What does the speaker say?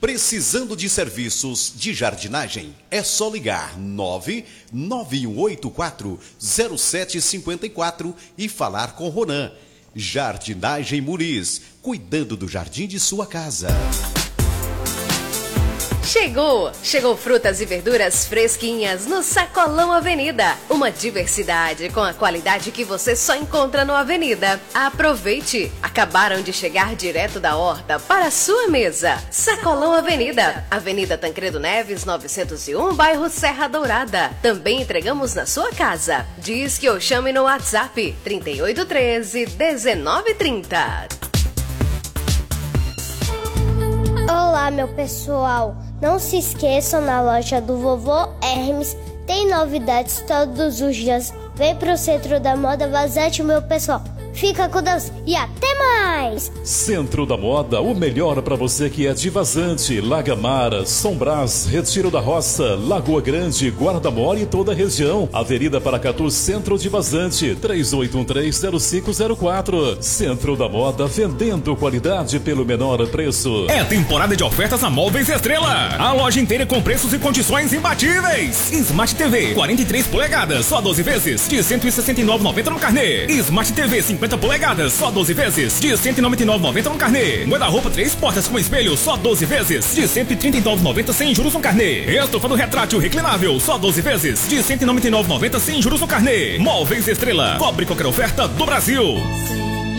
Precisando de serviços de jardinagem? É só ligar 991840754 e falar com Ronan. Jardinagem Muniz, cuidando do jardim de sua casa. Chegou frutas e verduras fresquinhas no Sacolão Avenida. Uma diversidade com a qualidade que você só encontra no Avenida. Aproveite! Acabaram de chegar direto da horta para a sua mesa. Sacolão Avenida, Avenida Tancredo Neves, 901, bairro Serra Dourada. Também entregamos na sua casa. Diz que eu chame no WhatsApp 3813-1930. Olá, meu pessoal. Não se esqueçam, na loja do Vovô Hermes tem novidades todos os dias. Vem pro Centro da Moda Vazante, meu pessoal. Fica com Deus e até mais! Centro da Moda, o melhor para você que é de Vazante, Lagamara, São Brás, Retiro da Roça, Lagoa Grande, Guarda-Mor e toda a região. Avenida Paracatu, Centro de Vazante, 3813-0504. Centro da Moda, vendendo qualidade pelo menor preço. É temporada de ofertas a Móveis Estrela. A loja inteira com preços e condições imbatíveis. Smart TV, 43 polegadas, só 12 vezes, de R$ 169,90 no carnê. Smart TV, 50 polegadas, só 12 vezes, de R$ 199,90 no carnê. Guarda-roupa 3 portas com espelho, só 12 vezes, de R$ 139,90 sem juros no carnê. Estofado retrátil reclinável, só 12 vezes, de R$ 199,90 sem juros no carnê. Móveis Estrela, cobre qualquer oferta do Brasil.